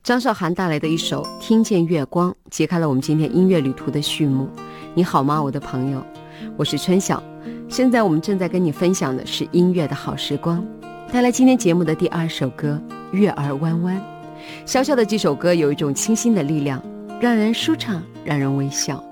张韶涵带来的一首《听见月光》揭开了我们今天音乐旅途的序幕。你好吗，我的朋友？我是春晓。现在我们正在跟你分享的是音乐的好时光，带来今天节目的第2首歌《月儿弯弯》。小小的这首歌有一种清新的力量，让人舒畅，让人微笑。